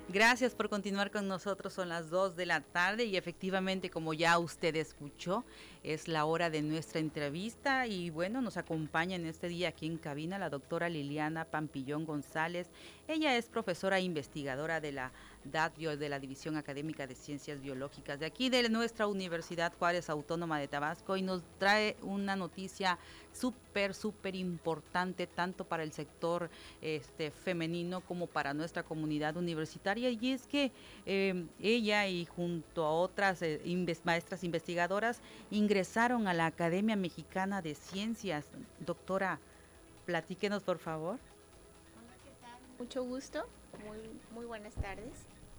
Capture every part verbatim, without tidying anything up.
Gracias por continuar con nosotros, son las dos de la tarde y efectivamente, como ya usted escuchó, es la hora de nuestra entrevista y bueno, nos acompaña en este día aquí en cabina la doctora Liliana Pampillón González. Ella es profesora e investigadora de la D A D Bio, de la División Académica de Ciencias Biológicas de aquí de nuestra Universidad Juárez Autónoma de Tabasco y nos trae una noticia súper, súper importante tanto para el sector este, femenino como para nuestra comunidad universitaria. Y es que eh, ella y junto a otras eh, inves, maestras investigadoras ingresaron a la Academia Mexicana de Ciencias. Doctora, platíquenos por favor. Hola, ¿qué tal? Mucho gusto, muy, muy buenas tardes.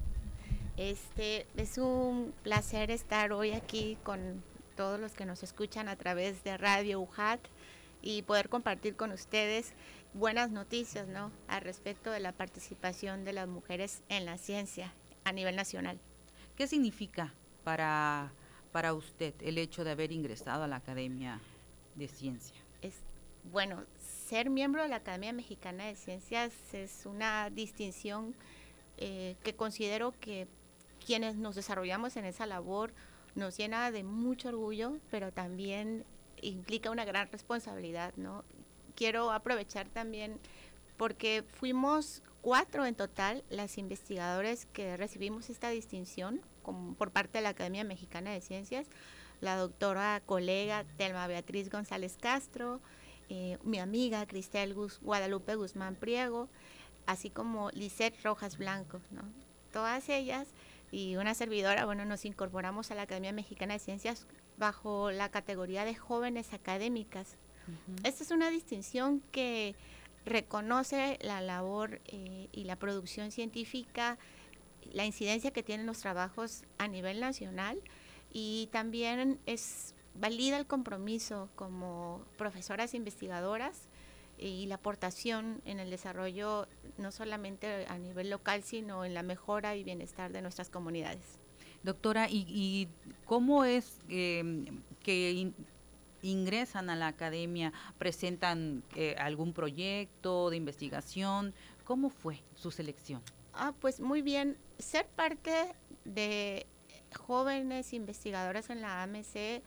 Este, es un placer estar hoy aquí con todos los que nos escuchan a través de Radio U J A T y poder compartir con ustedes buenas noticias, ¿no?, al respecto de la participación de las mujeres en la ciencia a nivel nacional. ¿Qué significa para, para usted el hecho de haber ingresado a la Academia de Ciencia? Es, bueno, ser miembro de la Academia Mexicana de Ciencias es una distinción eh, que considero que quienes nos desarrollamos en esa labor nos llena de mucho orgullo, pero también implica una gran responsabilidad, ¿no? Quiero aprovechar también porque fuimos cuatro en total las investigadores que recibimos esta distinción como por parte de la Academia Mexicana de Ciencias, la doctora colega Telma Beatriz González Castro, eh, mi amiga Cristel Gus, Guadalupe Guzmán Priego, así como Lisette Rojas Blanco, ¿no? Todas ellas y una servidora, bueno, nos incorporamos a la Academia Mexicana de Ciencias bajo la categoría de jóvenes académicas. Uh-huh. Esta es una distinción que reconoce la labor eh, y la producción científica, la incidencia que tienen los trabajos a nivel nacional y también es valida el compromiso como profesoras investigadoras y la aportación en el desarrollo no solamente a nivel local, sino en la mejora y bienestar de nuestras comunidades. Doctora, ¿y, y cómo es eh, que in, ingresan a la academia? ¿Presentan eh, algún proyecto de investigación? ¿Cómo fue su selección? Ah, pues muy bien. Ser parte de jóvenes investigadoras en la A M C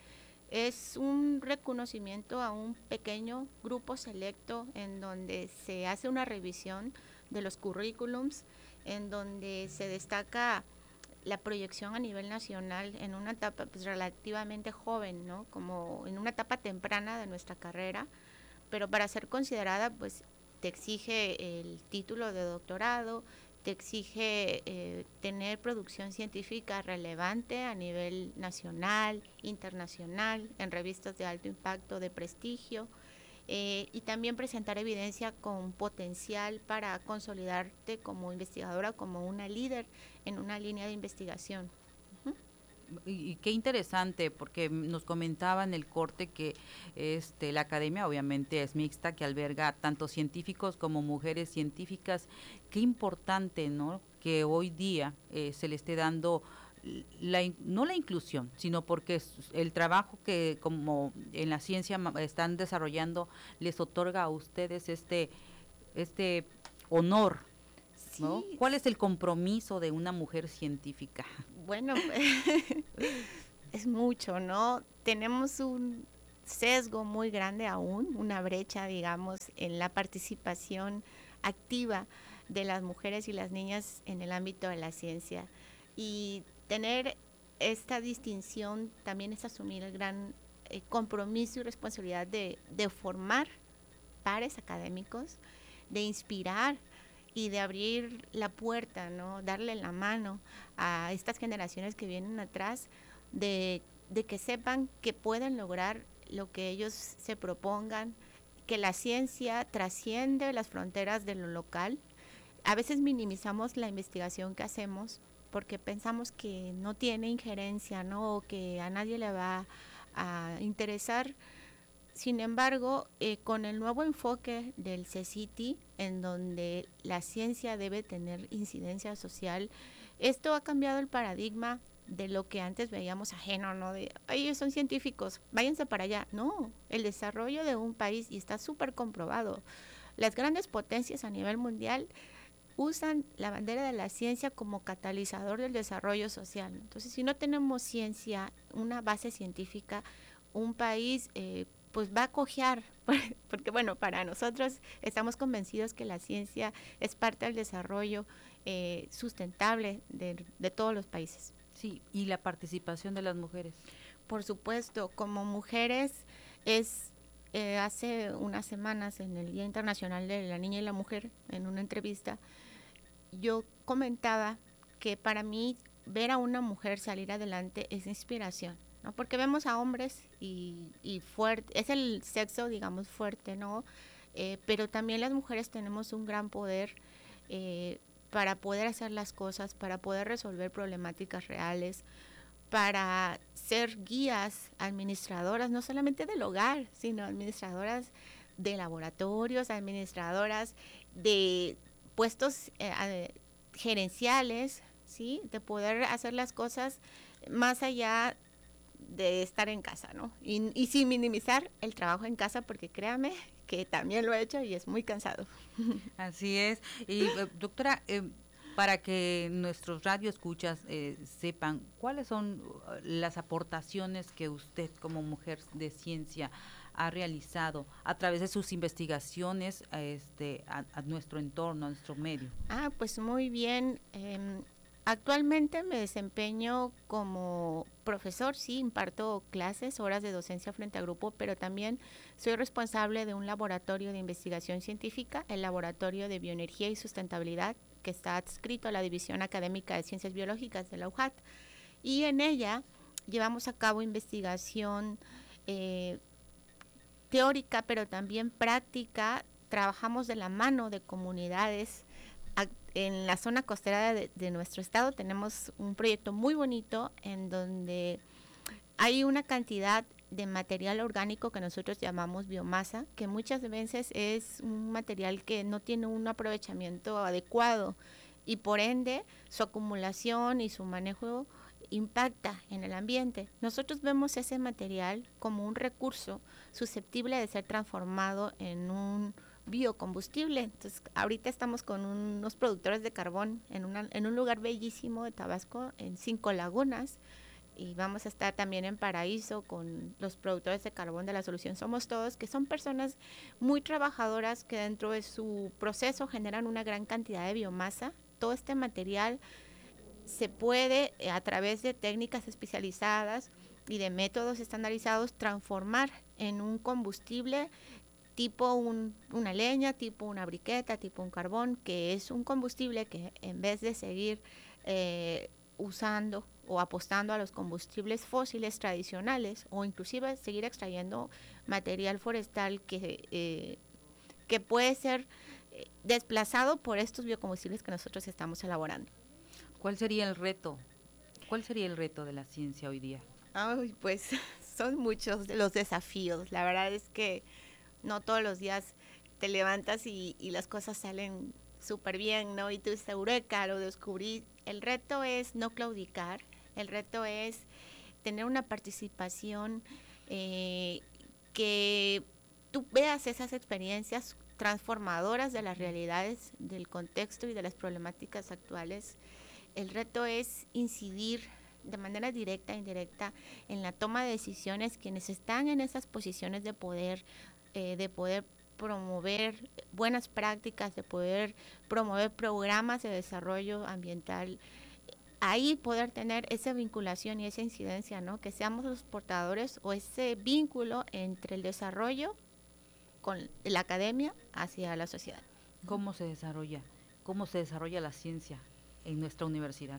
es un reconocimiento a un pequeño grupo selecto en donde se hace una revisión de los currículums, en donde se destaca la proyección a nivel nacional en una etapa pues, relativamente joven, ¿no? Como en una etapa temprana de nuestra carrera, pero para ser considerada pues te exige el título de doctorado, te exige eh, tener producción científica relevante a nivel nacional, internacional, en revistas de alto impacto, de prestigio, eh, y también presentar evidencia con potencial para consolidarte como investigadora, como una líder en una línea de investigación. Uh-huh. Y, y qué interesante, porque nos comentaba en el corte que este la academia obviamente es mixta, que alberga tanto científicos como mujeres científicas. Qué importante, ¿no?, que hoy día eh, se le esté dando la, no la inclusión, sino porque el trabajo que como en la ciencia están desarrollando les otorga a ustedes este este honor, ¿no? Sí. ¿Cuál es el compromiso de una mujer científica? Bueno, es mucho, ¿no? Tenemos un sesgo muy grande aún, una brecha, digamos, en la participación activa de las mujeres y las niñas en el ámbito de la ciencia. Y tener esta distinción también es asumir el gran eh, compromiso y responsabilidad de, de formar pares académicos, de inspirar y de abrir la puerta, ¿no?, darle la mano a estas generaciones que vienen atrás, de, de que sepan que pueden lograr lo que ellos se propongan, que la ciencia trasciende las fronteras de lo local. A veces minimizamos la investigación que hacemos porque pensamos que no tiene injerencia, ¿no?, o que a nadie le va a interesar. Sin embargo, eh, con el nuevo enfoque del CECITI, en donde la ciencia debe tener incidencia social, esto ha cambiado el paradigma de lo que antes veíamos ajeno, ¿no? De, ay, ellos son científicos, váyanse para allá. No, el desarrollo de un país, y está súper comprobado, las grandes potencias a nivel mundial usan la bandera de la ciencia como catalizador del desarrollo social. Entonces, si no tenemos ciencia, una base científica, un país eh, pues va a cojear, porque bueno, para nosotros estamos convencidos que la ciencia es parte del desarrollo eh, sustentable de, de todos los países. Sí, y la participación de las mujeres. Por supuesto, como mujeres es eh, hace unas semanas en el Día Internacional de la Niña y la Mujer, en una entrevista, yo comentaba que para mí ver a una mujer salir adelante es inspiración, ¿no? Porque vemos a hombres y, y fuerte, es el sexo, digamos, fuerte, ¿no? Eh, pero también las mujeres tenemos un gran poder eh, para poder hacer las cosas, para poder resolver problemáticas reales, para ser guías, administradoras, no solamente del hogar, sino administradoras de laboratorios, administradoras de puestos eh, gerenciales, ¿sí? De poder hacer las cosas más allá de estar en casa, ¿no? Y, y sin minimizar el trabajo en casa, porque créame que también lo he hecho y es muy cansado. Así es. Y eh, doctora, eh, para que nuestros radioescuchas eh, sepan cuáles son uh, las aportaciones que usted como mujer de ciencia ha realizado a través de sus investigaciones a, este, a, a nuestro entorno, a nuestro medio. Ah, pues muy bien. Eh, actualmente me desempeño como profesor, sí, imparto clases, horas de docencia frente a grupo, pero también soy responsable de un laboratorio de investigación científica, el Laboratorio de Bioenergía y Sustentabilidad, que está adscrito a la División Académica de Ciencias Biológicas de la U J A T. Y en ella llevamos a cabo investigación eh, teórica, pero también práctica. Trabajamos de la mano de comunidades. En la zona costera de, de nuestro estado tenemos un proyecto muy bonito en donde hay una cantidad de material orgánico que nosotros llamamos biomasa, que muchas veces es un material que no tiene un aprovechamiento adecuado y por ende su acumulación y su manejo impacta en el ambiente. Nosotros vemos ese material como un recurso susceptible de ser transformado en un biocombustible. Entonces, ahorita estamos con unos productores de carbón en, una, en un lugar bellísimo de Tabasco, en Cinco Lagunas, y vamos a estar también en Paraíso con los productores de carbón de la Solución Somos Todos, que son personas muy trabajadoras que dentro de su proceso generan una gran cantidad de biomasa. Todo este material se puede, a través de técnicas especializadas y de métodos estandarizados, transformar en un combustible tipo un, una leña, tipo una briqueta, tipo un carbón, que es un combustible que en vez de seguir eh, usando o apostando a los combustibles fósiles tradicionales o inclusive seguir extrayendo material forestal que, eh, que puede ser eh, desplazado por estos biocombustibles que nosotros estamos elaborando. ¿Cuál sería el reto? ¿Cuál sería el reto de la ciencia hoy día? Ay, pues son muchos los desafíos. La verdad es que no todos los días te levantas y, y las cosas salen súper bien, ¿no? Y tú dices, eureka, lo descubrí. El reto es no claudicar, el reto es tener una participación eh, que tú veas esas experiencias transformadoras de las realidades, del contexto y de las problemáticas actuales. El reto es incidir de manera directa e indirecta en la toma de decisiones quienes están en esas posiciones de poder, eh, de poder promover buenas prácticas, de poder promover programas de desarrollo ambiental. Ahí poder tener esa vinculación y esa incidencia, ¿no? Que seamos los portadores o ese vínculo entre el desarrollo con la academia hacia la sociedad. ¿Cómo se desarrolla? ¿Cómo se desarrolla la ciencia en nuestra universidad?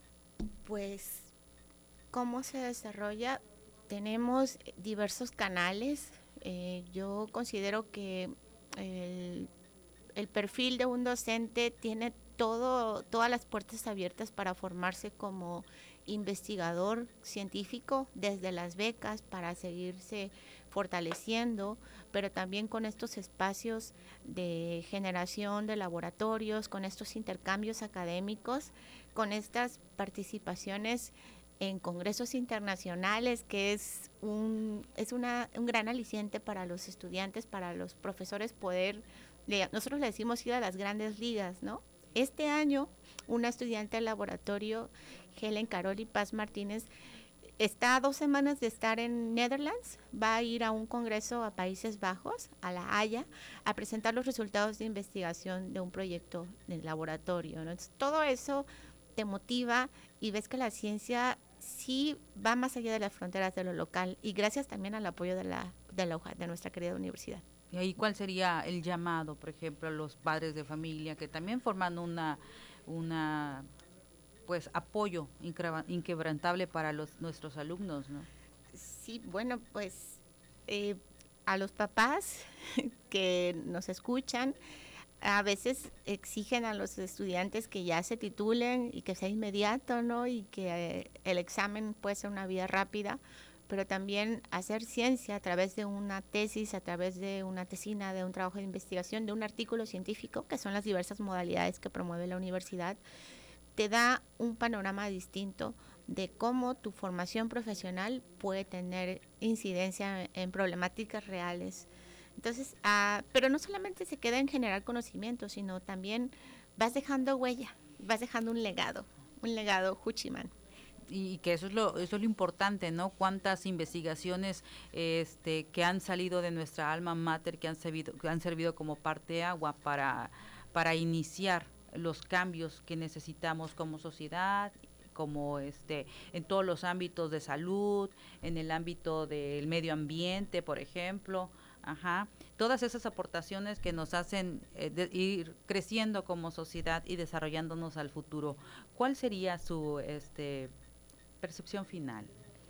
Pues, ¿cómo se desarrolla? Tenemos diversos canales. Eh, yo considero que el, el perfil de un docente tiene todo, todas las puertas abiertas para formarse como investigador científico, desde las becas para seguirse fortaleciendo, pero también con estos espacios de generación de laboratorios, con estos intercambios académicos, con estas participaciones en congresos internacionales, que es un es una, un gran aliciente para los estudiantes, para los profesores poder, le, nosotros le decimos ir a las grandes ligas, ¿no? este año, una estudiante del laboratorio, Helen Caroli Paz Martínez, está a dos semanas de estar en Netherlands, va a ir a un congreso a Países Bajos, a La Haya, a presentar los resultados de investigación de un proyecto del laboratorio, ¿no? Entonces, todo eso te motiva y ves que la ciencia sí va más allá de las fronteras de lo local, y gracias también al apoyo de la de la U J A, de nuestra querida universidad. ¿Y ahí cuál sería el llamado, por ejemplo, a los padres de familia que también forman una una pues apoyo inquebrantable para los nuestros alumnos, ¿no? Sí, bueno, pues eh, a los papás que nos escuchan, a veces exigen a los estudiantes que ya se titulen y que sea inmediato, ¿no? Y que eh, el examen puede ser una vía rápida, pero también hacer ciencia a través de una tesis, a través de una tesina, de un trabajo de investigación, de un artículo científico, que son las diversas modalidades que promueve la universidad, te da un panorama distinto de cómo tu formación profesional puede tener incidencia en problemáticas reales. Entonces, uh, pero no solamente se queda en generar conocimiento, sino también vas dejando huella, vas dejando un legado, un legado Juchiman. Y que eso es lo eso es lo importante, ¿no? Cuántas investigaciones este que han salido de nuestra alma mater, que han servido que han servido como parteagua para para iniciar los cambios que necesitamos como sociedad, como este en todos los ámbitos de salud, en el ámbito del medio ambiente, por ejemplo. Ajá, todas esas aportaciones que nos hacen eh, de ir creciendo como sociedad y desarrollándonos al futuro. ¿Cuál sería su este percepción final?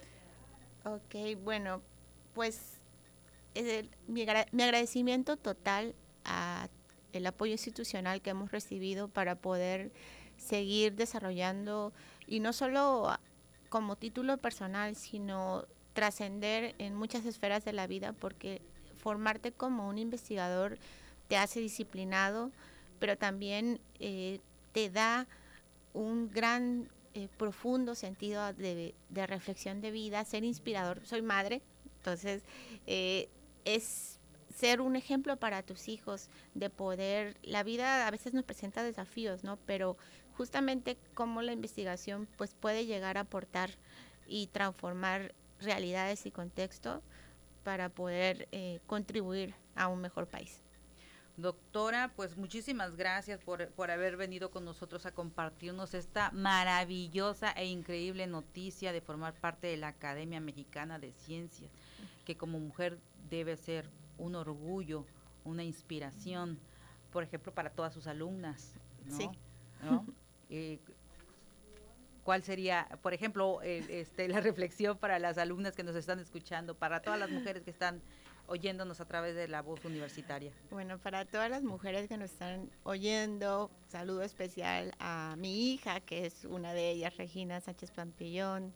Ok, bueno, pues eh, mi, agra- mi agradecimiento total a el apoyo institucional que hemos recibido para poder seguir desarrollando, y no solo como título personal, sino trascender en muchas esferas de la vida, porque formarte como un investigador te hace disciplinado, pero también eh, te da un gran, eh, profundo sentido de, de reflexión de vida, ser inspirador. Soy madre, entonces eh, es ser un ejemplo para tus hijos de poder, la vida a veces nos presenta desafíos, ¿no? Pero justamente cómo la investigación pues puede llegar a aportar y transformar realidades y contexto para poder eh, contribuir a un mejor país. Doctora, pues muchísimas gracias por, por haber venido con nosotros a compartirnos esta maravillosa e increíble noticia de formar parte de la Academia Mexicana de Ciencias, que como mujer debe ser un orgullo, una inspiración, por ejemplo, para todas sus alumnas, ¿no? Sí. ¿No? Eh, ¿Cuál sería, por ejemplo, el, este, la reflexión para las alumnas que nos están escuchando, para todas las mujeres que están oyéndonos a través de la voz universitaria? Bueno, para todas las mujeres que nos están oyendo, saludo especial a mi hija, que es una de ellas, Regina Sánchez Pampillón,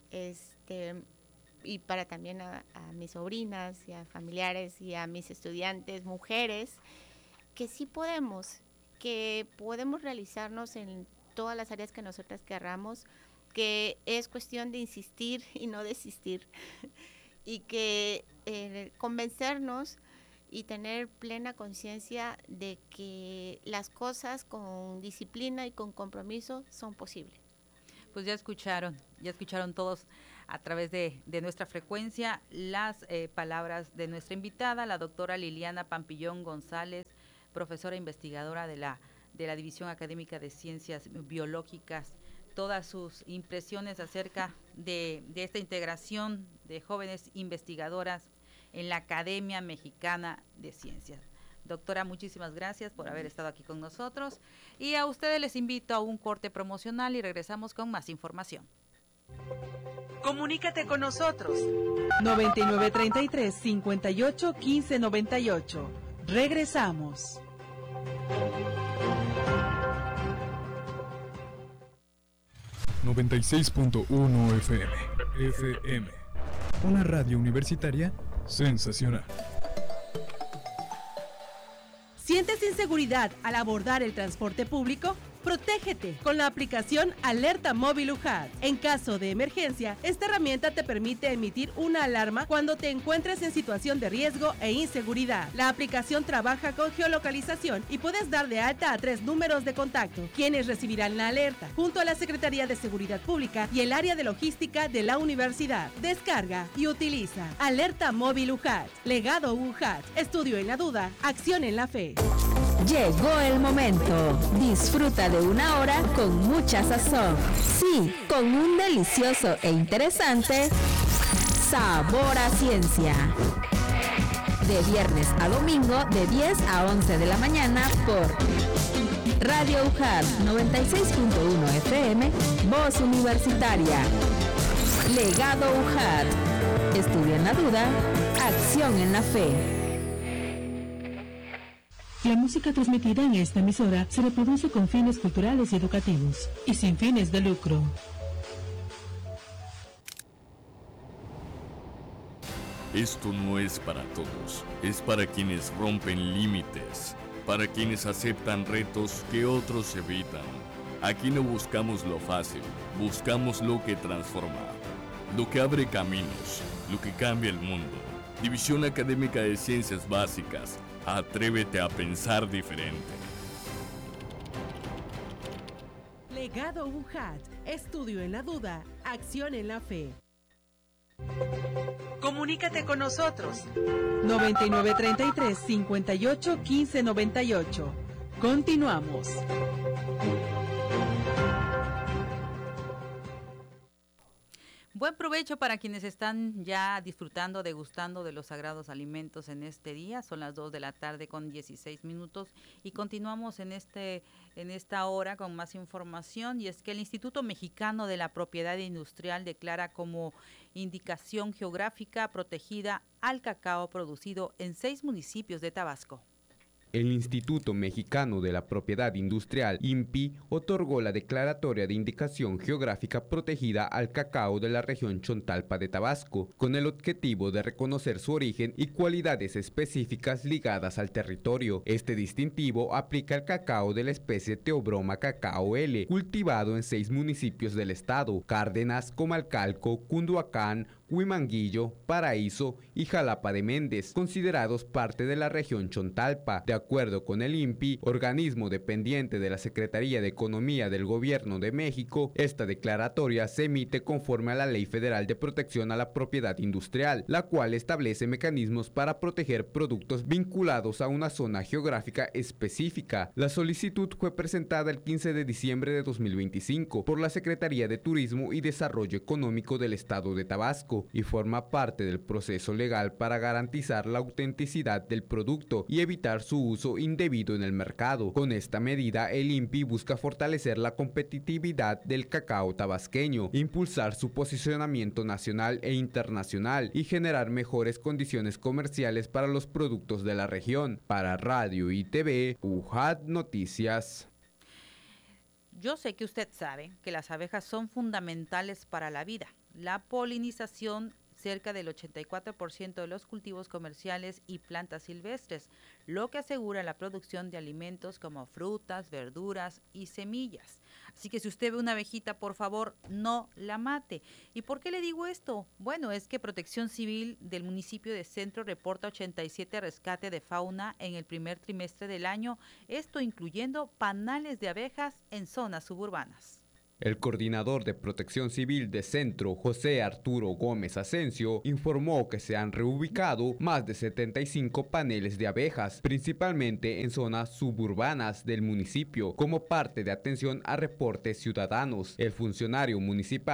este, y para también a, a mis sobrinas y a familiares y a mis estudiantes, mujeres, que sí podemos, que podemos realizarnos en todas las áreas que nosotras querramos, que es cuestión de insistir y no desistir, y que eh, convencernos y tener plena conciencia de que las cosas con disciplina y con compromiso son posibles. Pues ya escucharon, ya escucharon todos a través de, de nuestra frecuencia las eh, palabras de nuestra invitada, la doctora Liliana Pampillón González, profesora investigadora de la, de la División Académica de Ciencias Biológicas, todas sus impresiones acerca de, de esta integración de jóvenes investigadoras en la Academia Mexicana de Ciencias. Doctora, muchísimas gracias por haber estado aquí con nosotros, y a ustedes les invito a un corte promocional y regresamos con más información. Comunícate con nosotros. noventa y nueve treinta y tres, cincuenta y ocho, quince noventa y ocho. Regresamos. noventa y seis punto uno F M. F M. Una radio universitaria sensacional. ¿Sientes inseguridad al abordar el transporte público? Protégete con la aplicación Alerta Móvil U J A T. En caso de emergencia, esta herramienta te permite emitir una alarma cuando te encuentres en situación de riesgo e inseguridad. La aplicación trabaja con geolocalización y puedes dar de alta a tres números de contacto, quienes recibirán la alerta, junto a la Secretaría de Seguridad Pública y el área de logística de la universidad. Descarga y utiliza Alerta Móvil U J A T. Legado U J A T. Estudio en la duda, acción en la fe. Llegó el momento. Disfruta de una hora con mucha sazón. Sí, con un delicioso e interesante sabor a ciencia. De viernes a domingo, de diez a once de la mañana por Radio U J A T noventa y seis punto uno F M, Voz Universitaria. Legado U J A T. Estudia en la duda, acción en la fe. La música transmitida en esta emisora se reproduce con fines culturales y educativos y sin fines de lucro. Esto no es para todos, es para quienes rompen límites, para quienes aceptan retos que otros evitan. Aquí no buscamos lo fácil, buscamos lo que transforma, lo que abre caminos, lo que cambia el mundo. División Académica de Ciencias Básicas. Atrévete a pensar diferente. Legado U J A T. Estudio en la duda, acción en la fe. Comunícate con nosotros. noventa y nueve treinta y tres, cincuenta y ocho, quince noventa y ocho. Continuamos. Buen provecho para quienes están ya disfrutando, degustando de los sagrados alimentos en este día. Son las dos de la tarde con dieciséis minutos y continuamos en este en esta hora con más información. Y es que el Instituto Mexicano de la Propiedad Industrial declara como indicación geográfica protegida al cacao producido en seis municipios de Tabasco. El Instituto Mexicano de la Propiedad Industrial, I N P I, otorgó la declaratoria de indicación geográfica protegida al cacao de la región Chontalpa de Tabasco, con el objetivo de reconocer su origen y cualidades específicas ligadas al territorio. Este distintivo aplica al cacao de la especie Theobroma cacao L, cultivado en seis municipios del estado: Cárdenas, Comalcalco, Cunduacán, Huimanguillo, Paraíso y Jalapa de Méndez, considerados parte de la región Chontalpa. De acuerdo con el I N P I, organismo dependiente de la Secretaría de Economía del Gobierno de México, esta declaratoria se emite conforme a la Ley Federal de Protección a la Propiedad Industrial, la cual establece mecanismos para proteger productos vinculados a una zona geográfica específica. La solicitud fue presentada el quince de diciembre de dos mil veinticinco por la Secretaría de Turismo y Desarrollo Económico del Estado de Tabasco y forma parte del proceso legal para garantizar la autenticidad del producto y evitar su uso indebido en el mercado. Con esta medida, el I N P I busca fortalecer la competitividad del cacao tabasqueño, impulsar su posicionamiento nacional e internacional y generar mejores condiciones comerciales para los productos de la región. Para Radio y T V, U J A T Noticias. Yo sé que usted sabe que las abejas son fundamentales para la vida. La polinización cerca del ochenta y cuatro por ciento de los cultivos comerciales y plantas silvestres, lo que asegura la producción de alimentos como frutas, verduras y semillas. Así que si usted ve una abejita, por favor, no la mate. ¿Y por qué le digo esto? Bueno, es que Protección Civil del municipio de Centro reporta ochenta y siete rescates de fauna en el primer trimestre del año, esto incluyendo panales de abejas en zonas suburbanas. El coordinador de Protección Civil de Centro, José Arturo Gómez Asensio, informó que se han reubicado más de setenta y cinco paneles de abejas, principalmente en zonas suburbanas del municipio, como parte de atención a reportes ciudadanos. El funcionario municipal